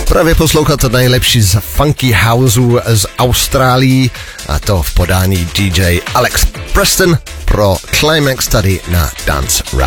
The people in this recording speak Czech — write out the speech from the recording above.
Právě poslouchat to nejlepší z funky houseu z Austrálii, a to v podání DJ Alex Preston pro Climax tady na Dance Rap.